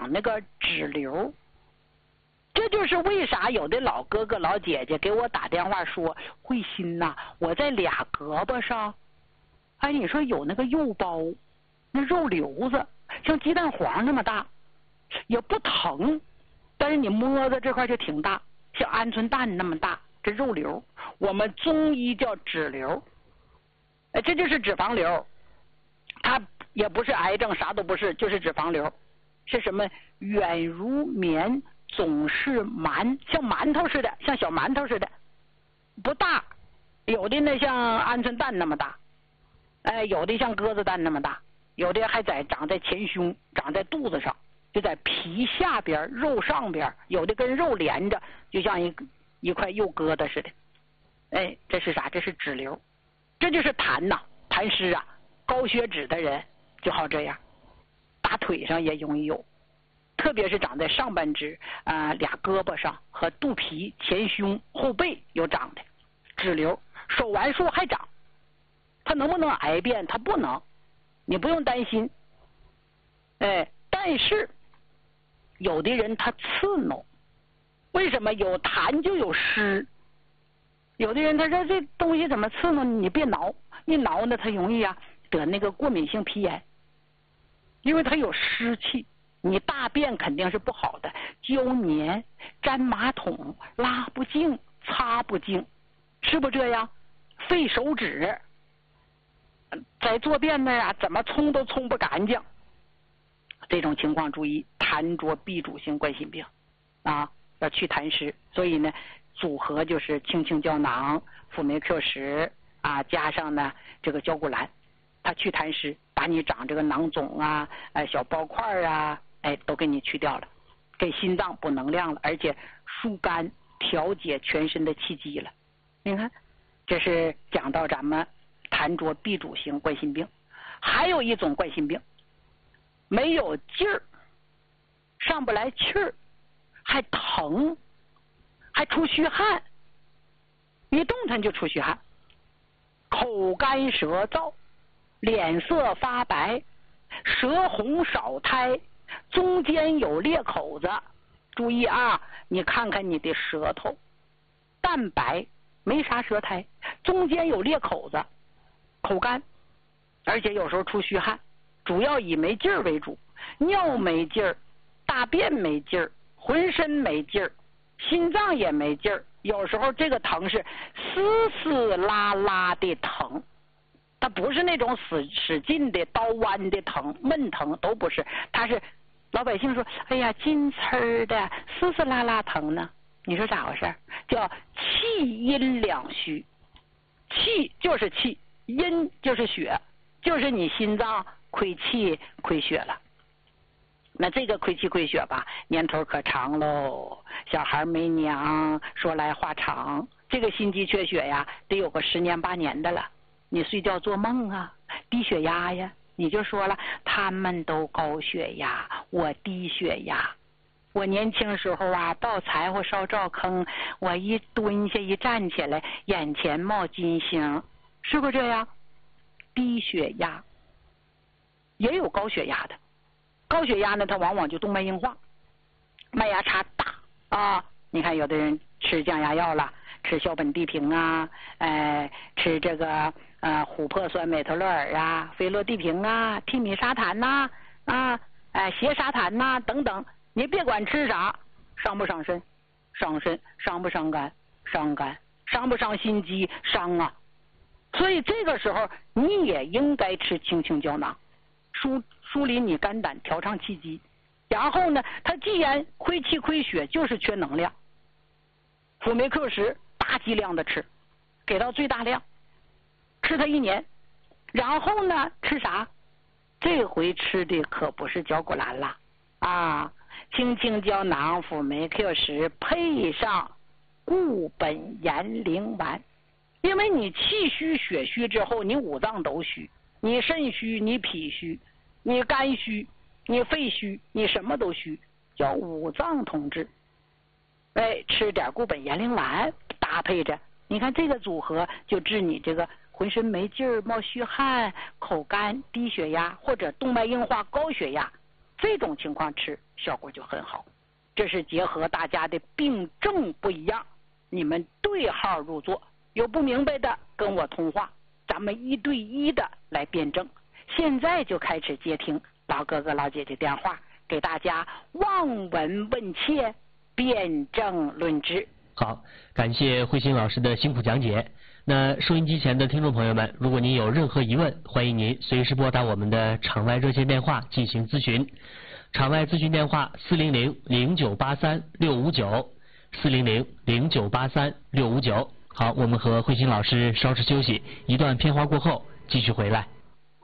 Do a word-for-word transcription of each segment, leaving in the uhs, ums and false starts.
长那个脂瘤。这就是为啥有的老哥哥老姐姐给我打电话说，慧心呐、啊，我在俩胳膊上，哎，你说有那个肉包，那肉瘤子像鸡蛋黄那么大，也不疼，但是你摸着这块就挺大，像鹌鹑蛋那么大，这肉瘤，我们中医叫脂瘤。哎，这就是脂肪瘤，它也不是癌症，啥都不是，就是脂肪瘤。是什么？软如棉，总是馒，像馒头似的，像小馒头似的，不大，有的那像鹌鹑蛋那么大，哎，有的像鸽子蛋那么大，有的还在长在前胸，长在肚子上，就在皮下边、肉上边，有的跟肉连着，就像一一块肉疙瘩似的。哎，这是啥？这是脂瘤。这就是痰呐，痰湿啊，高血脂的人就好这样，大腿上也容易有，特别是长在上半肢啊、呃、俩胳膊上和肚皮、前胸、后背有长的脂瘤，手完术还长，它能不能癌变？它不能，你不用担心。哎，但是有的人他刺挠，为什么？有痰就有湿。有的人他说这东西怎么刺挠？你别挠，一挠呢，他容易啊得那个过敏性皮炎，因为它有湿气，你大便肯定是不好的，胶黏，粘马桶，拉不净，擦不净，是不这样？费手指，在坐便那啊，怎么冲都冲不干净。这种情况注意，痰浊闭阻性冠心病啊，要去痰湿，所以呢。组合就是青青胶囊、辅酶 Q 十啊，加上呢这个胶固兰，它去痰湿，把你长这个囊肿啊、哎小包块啊，哎都给你去掉了，给心脏补能量了，而且疏肝调节全身的气机了。你看，这是讲到咱们痰浊闭阻性冠心病，还有一种冠心病，没有劲儿，上不来气儿，还疼。还出虚汗，一动弹就出虚汗，口干舌燥，脸色发白，舌红少苔，中间有裂口子。注意啊，你看看你的舌头，淡白，没啥舌苔，中间有裂口子，口干，而且有时候出虚汗，主要以没劲儿为主，尿没劲儿，大便没劲儿，浑身没劲儿。心脏也没劲儿，有时候这个疼是丝丝拉拉的疼，它不是那种使使劲的刀剜的疼、闷疼，都不是，它是老百姓说，哎呀，金刺儿的丝丝拉拉疼呢。你说咋回事？叫气阴两虚，气就是气，阴就是血，就是你心脏亏气亏血了。那这个亏气亏血吧，年头可长喽。小孩没娘，说来话长。这个心肌缺血呀，得有个十年八年的了。你睡觉做梦啊，低血压呀，你就说了，他们都高血压，我低血压。我年轻时候啊，倒柴火烧灶坑，我一蹲下一站起来，眼前冒金星，是不是这样？低血压，也有高血压的。高血压呢，它往往就动脉硬化，脉压差大啊。你看有的人吃降压药了，吃硝苯地平啊，哎，吃这个呃琥珀酸美特洛尔啊，菲洛地平啊，替米沙坦呐 啊, 啊，哎，缬沙坦呐、啊、等等，你别管吃啥，伤不伤肾？伤肾。伤不伤肝？伤肝。伤不伤心肌？伤啊。所以这个时候你也应该吃青青胶囊，疏疏理你肝胆，调畅气机。然后呢，它既然亏气亏血，就是缺能量。辅酶 Q 十大剂量的吃，给到最大量，吃它一年。然后呢，吃啥？这回吃的可不是胶固兰了啊，青青胶囊、辅酶 Q 十配上固本延龄丸。因为你气虚血虚之后，你五脏都虚，你肾虚，你脾虚，你肝虚，你肺虚，你什么都虚，叫五脏同治。哎，吃点固本延龄丸搭配着，你看这个组合就治你这个浑身没劲儿、冒虚汗、口干、低血压或者动脉硬化、高血压， 这种情况吃效果就很好。这是结合大家的病症不一样，你们对号入座，有不明白的跟我通话，咱们一对一的来辩证。现在就开始接听老哥哥老姐姐电话，给大家望闻问切，辩证论治。 好，感谢慧心老师的辛苦讲解。那收音机前的听众朋友们，如果您有任何疑问，欢迎您随时拨打我们的场外热线电话进行咨询。场外咨询电话四零零零九八三六五九，四零零零九八三六五九。好，我们和慧心老师稍事休息，一段片花过后继续回来。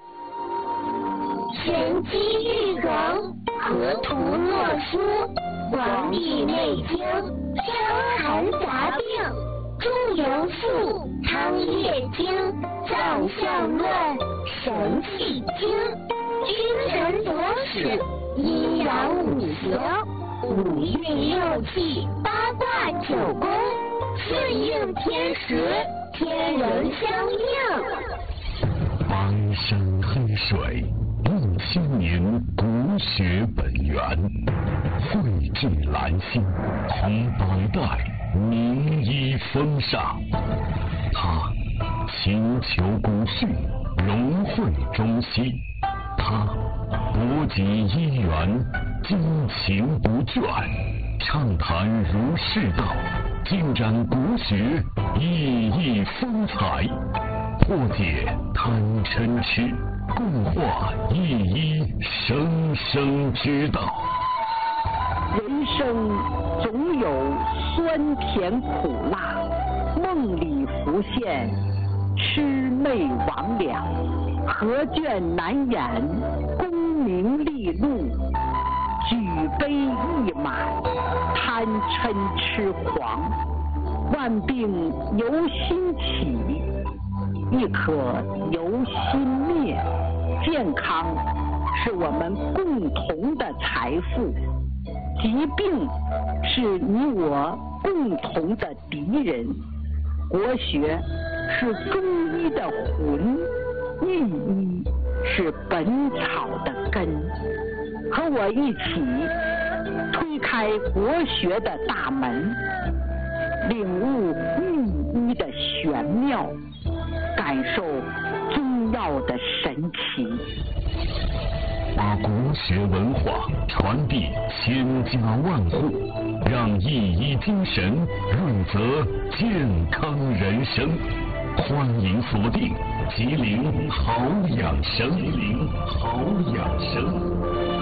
玄机玉梗，河图洛书，黄帝内经，伤寒杂病，诸由赋，汤液经，脏象论，神气经，君臣佐使，阴阳五行，五运六气，八卦九宫，顺应天时，天人相应。 苍山黑水，六千年国学本源，汇聚兰心，同百代名医风尚。他勤求古训，融汇中西。他博集医源，精勤不倦，畅谈儒释道，尽展国学熠熠风采，破解贪嗔痴，共话一一生生之道。 人生总有酸甜苦辣，梦里浮现魑魅魍魉，何卷难掩功名利禄，举杯一满贪嗔痴狂，万病由心起，亦可由心灭。健康是我们共同的财富，疾病是你我共同的敌人。国学是中医的魂，御医是本草的根。和我一起推开国学的大门，领悟御医的玄妙，感受中药的神奇， 把国学文化传递千家万户，让一医精神润泽健康人生。欢迎锁定吉林好养生，吉林好养生。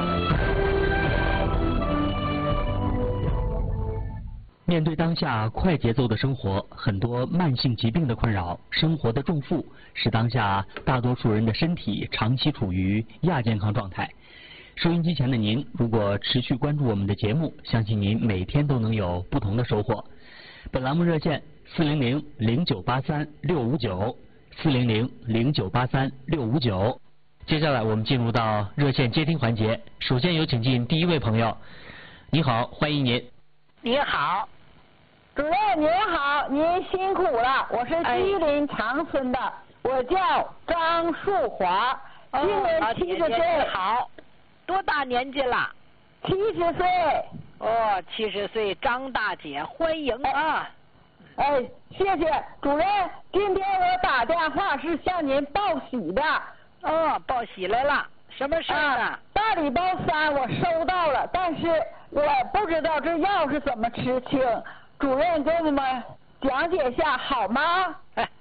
面对当下快节奏的生活，很多慢性疾病的困扰，生活的重负，使当下大多数人的身体长期处于亚健康状态。收音机前的您，如果持续关注我们的节目，相信您每天都能有不同的收获。本栏目热线四零零零九八三六五九，四零零零九八三六五九。接下来我们进入到热线接听环节，首先有请进第一位朋友。你好，欢迎您。 你好。主任您好，您辛苦了，我是吉林长春的，哎、我叫张树华，今年七十岁。 好，多大年纪了？ 七十岁。 哦，七十岁，张大姐，欢迎啊！ 哎，哎谢谢主任，今天我打电话是向您报喜的。 哦，报喜来了，什么事儿呢？啊、 大礼包三我收到了，但是我不知道这药是怎么吃清。主任给我们讲解一下好吗？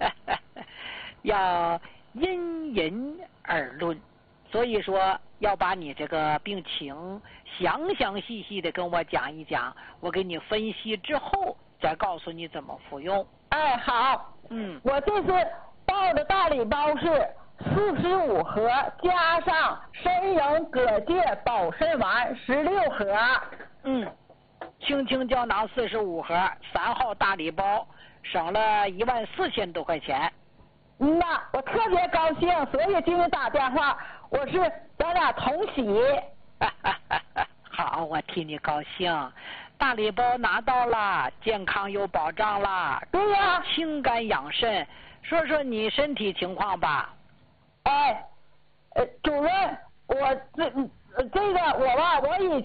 要因人而论，所以说要把你这个病情详详细细的跟我讲一讲，我给你分析之后再告诉你怎么服用。 哎，好， 嗯， 我这次报的大礼包是四十五盒，加上参茸葛芥保肾丸十六盒。 嗯。青青胶囊四十五盒，三号大礼包，省了一万四千多块钱。 嗯呐，我特别高兴，所以今天打电话，我是咱俩同喜。 好，我替你高兴。大礼包拿到了，健康有保障了。 对呀， 清肝养肾。说说你身体情况吧。 哎，呃，主任，我这呃这个我吧，我以